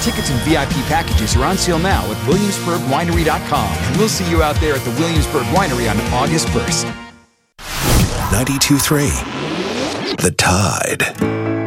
Tickets and VIP packages are on sale now at WilliamsburgWinery.com, and we'll see you out there at the Williamsburg Winery on August 1st. 92.3 The Tide.